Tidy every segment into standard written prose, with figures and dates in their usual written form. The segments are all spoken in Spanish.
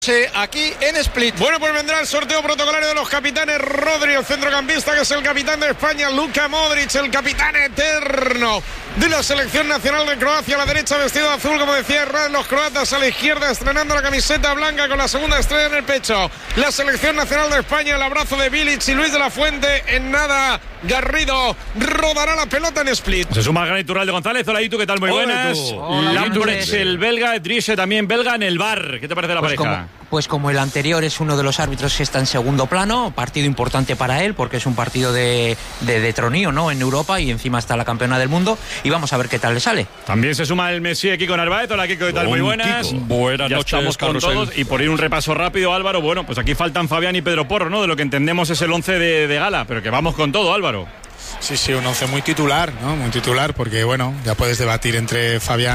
Aquí en Split. Bueno, pues vendrá el sorteo protocolario de los capitanes. Rodri, el centrocampista, que es el capitán de España. Luka Modric, el capitán eterno de la selección nacional de Croacia. A la derecha vestido de azul, como decía Herrera, los croatas. A la izquierda estrenando la camiseta blanca con la segunda estrella en el pecho. La selección nacional de España, el abrazo de Bilic y Luis de la Fuente. En nada, Garrido rodará la pelota en Split. Se suma el gran Iturralde González. Hola, Itu, ¿qué tal? Muy buenas. Lamprecht, el belga, Driesche también belga en el bar. ¿Qué te parece la pareja? Pues como el anterior es uno de los árbitros que está en segundo plano, partido importante para él porque es un partido de tronío, ¿no?, en Europa, y encima está la campeona del mundo, y vamos a ver qué tal le sale. También se suma el Messi, Kiko Narváez. Hola, Kiko, ¿qué tal? Muy buenas. Buenas ya noches, estamos con todos. Y por ir un repaso rápido, Álvaro, bueno, pues aquí faltan Fabián y Pedro Porro, ¿no? De lo que entendemos es el 11 de gala, pero que vamos con todo, Álvaro. Sí, un 11 muy titular, ¿no? Muy titular, porque bueno, ya puedes debatir entre Fabián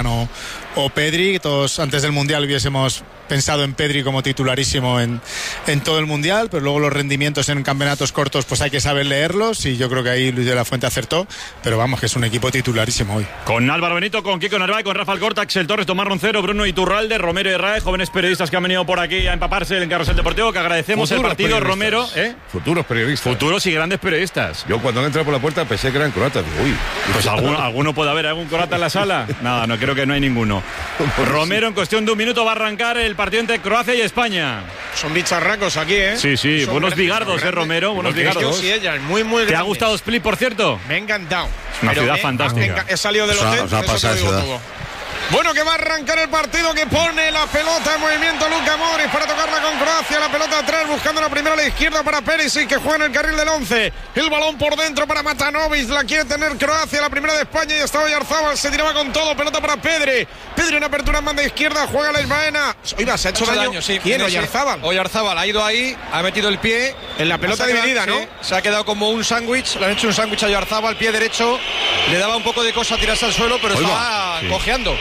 o Pedri. Todos antes del Mundial hubiésemos pensado en Pedri como titularísimo en todo el Mundial, pero luego los rendimientos en campeonatos cortos pues hay que saber leerlos, y yo creo que ahí Luis de la Fuente acertó, pero vamos, que es un equipo titularísimo hoy. Con Álvaro Benito, con Kiko Narváez, con Rafa Alcorta, Axel Torres, Tomás Roncero, Bruno Iturralde, Romero y Rae, jóvenes periodistas que han venido por aquí a empaparse en Carrusel Deportivo, que agradecemos el partido, Romero. Futuros periodistas. Futuros y grandes periodistas. Yo cuando han entrado por la puerta pensé que eran croatas. Uy. Pues alguno puede haber, ¿algún croata en la sala? Nada, no, creo que no hay ninguno. Romero, en cuestión de un minuto va a arrancar el partido entre Croacia y España. Son bicharracos aquí, ¿eh? Sí, son buenos bigardos, Romero, buenos bigardos. Sí, ella, muy grandes. ¿Te ha gustado Split, por cierto? Me ha encantado. Es una ciudad fantástica. He salido del hotel, eso te digo todo. Bueno, que va a arrancar el partido, que pone la pelota en movimiento Luka Modric para tocarla con Croacia. La pelota atrás, buscando la primera a la izquierda para Perisic, que juega en el carril del 11. El balón por dentro para Matanovic, la quiere tener Croacia, la primera de España, y estaba Oyarzábal, se tiraba con todo. Pelota para Pedri en apertura en banda izquierda, juega la Isbaena. Oiga, se ha hecho daño. Sí. ¿Quién? Oyarzábal. Oyarzábal ha ido ahí, ha metido el pie en la pelota dividida, ¿no? Sí, se ha quedado como un sándwich, le han hecho un sándwich a Oyarzábal, pie derecho, le daba un poco de cosa tirarse al suelo, pero estaba cojeando.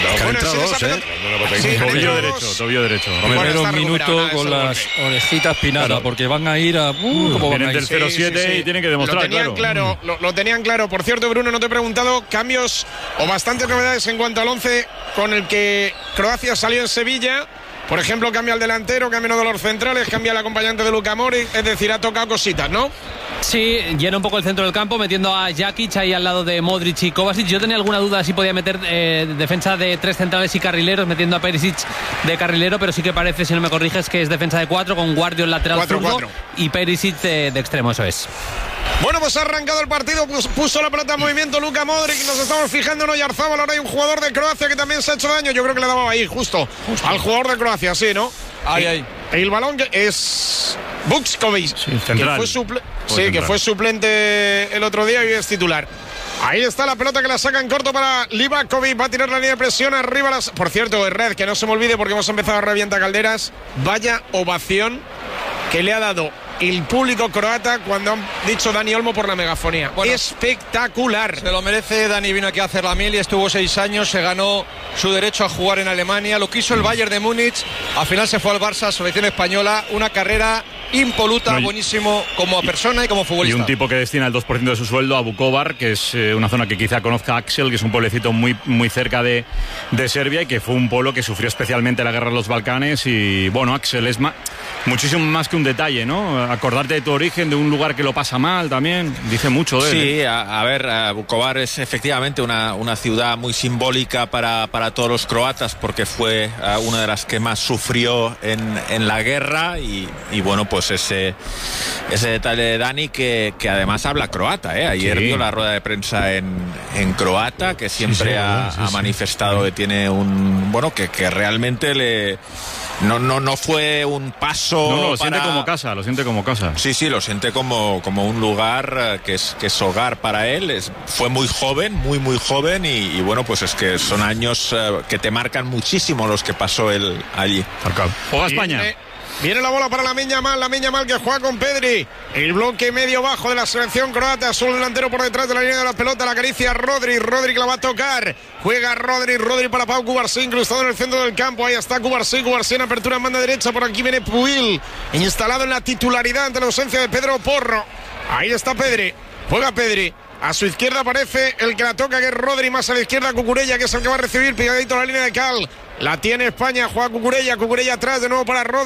Tobillo derecho. Primero un minuto con las orejitas pinadas, porque van a ir a... vienen del 0-7 y tienen que demostrar, lo tenían claro. Por cierto, Bruno, no te he preguntado cambios o bastantes novedades en cuanto al 11 con el que Croacia salió en Sevilla. Por ejemplo, cambia el delantero, cambia uno de los centrales, cambia el acompañante de Luka Modric, es decir, ha tocado cositas, ¿no? Sí, llena un poco el centro del campo, metiendo a Jakic ahí al lado de Modric y Kovacic. Yo tenía alguna duda si podía meter defensa de 3 centrales y carrileros, metiendo a Perisic de carrilero, pero sí que parece, si no me corriges, que es defensa de 4 con Guardio en lateral zurdo y Perisic de extremo, eso es. Bueno, pues ha arrancado el partido, puso la pelota en movimiento Luka Modric, nos estamos fijando en Oyarzábal. Ahora hay un jugador de Croacia que también se ha hecho daño, yo creo que le daba ahí, justo al jugador de Croacia, sí, ¿no? Ahí. El balón es Vučković, que fue suplente el otro día y es titular. Ahí está la pelota que la saca en corto para Livakovic, va a tirar la línea de presión arriba. Por cierto, Red, que no se me olvide porque hemos empezado a revienta calderas, vaya ovación que le ha dado el público croata cuando han dicho Dani Olmo por la megafonía. Bueno, espectacular. Se lo merece. Dani vino aquí a hacer la mil y estuvo 6 años, se ganó su derecho a jugar en Alemania, lo quiso el Bayern de Múnich, al final se fue al Barça, selección española, una carrera impoluta, buenísimo como persona y como futbolista. Y un tipo que destina el 2% de su sueldo a Vukovar, que es una zona que quizá conozca Axel, que es un pueblecito muy cerca de Serbia, y que fue un pueblo que sufrió especialmente la guerra de los Balcanes. Y bueno, Axel es muchísimo más que un detalle, ¿no? Acordarte de tu origen, de un lugar que lo pasa mal también, dice mucho de él. Sí, a ver, Vukovar es efectivamente una ciudad muy simbólica para todos los croatas, porque fue una de las que más sufrió en la guerra, y bueno, pues ese detalle de Dani que además habla croata, ayer dio la rueda de prensa en croata, que siempre ha manifestado que tiene que realmente no fue un paso. No, lo siente como casa, Sí, lo siente como un lugar que es hogar para él. Fue muy joven, muy joven, y bueno, pues es que son años que te marcan muchísimo los que pasó él allí. Juega España. Viene la bola para Lamine Yamal que juega con Pedri. El bloque medio bajo de la selección croata. Solo delantero por detrás de la línea de la pelota. La acaricia Rodri que la va a tocar. Juega Rodri para Pau Cubarsí, incrustado en el centro del campo. Ahí está Cubarsí en apertura en banda derecha. Por aquí viene Puig, instalado en la titularidad ante la ausencia de Pedro Porro. Ahí está Pedri. Juega Pedri. A su izquierda aparece el que la toca, que es Rodri, más a la izquierda Cucurella, que es el que va a recibir, pegadito a la línea de Cal. La tiene España, juega Cucurella atrás de nuevo para Rodri.